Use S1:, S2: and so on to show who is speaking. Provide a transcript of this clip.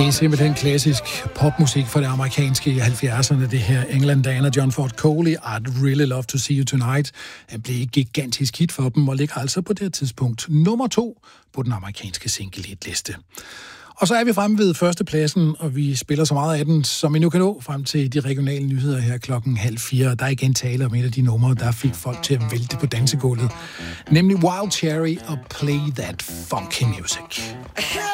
S1: Det er simpelthen klassisk popmusik fra det amerikanske i 70'erne, det her England Diana John Ford Coley, I'd Really Love to See You Tonight. Det blev et gigantisk hit for dem og ligger altså på det her tidspunkt nummer 2 på den amerikanske single-hit-liste. Og så er vi fremme ved førstepladsen, og vi spiller så meget af den, som vi nu kan nå frem til de regionale nyheder her 3:30. Der er igen tale om et af de numre, der fik folk til at vælte på dansegulvet, nemlig Wild Cherry og Play That Funky Music.